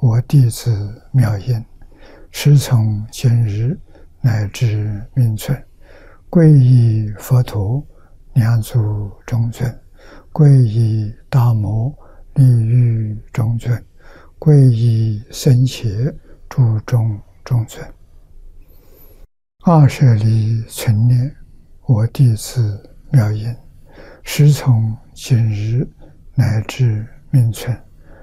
我弟子妙音，师从今日乃至命存，皈依佛陀，两足中尊；皈依大摩，利欲中尊；皈依僧伽，诸众中尊。20里存念，我弟子妙音，师从今日乃至命存，